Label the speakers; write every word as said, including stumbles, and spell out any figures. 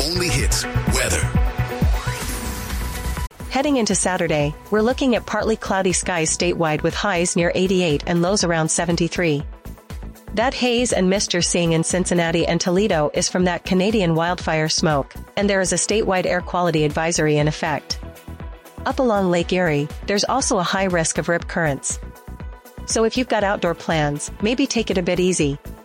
Speaker 1: only hits weather.
Speaker 2: Heading into Saturday, we're looking at partly cloudy skies statewide with highs near eighty-eight and lows around seventy-three. That haze and mist you're seeing in Cincinnati and Toledo is from that Canadian wildfire smoke, and there is a statewide air quality advisory in effect. Up along Lake Erie, there's also a high risk of rip currents. So if you've got outdoor plans, maybe take it a bit easy.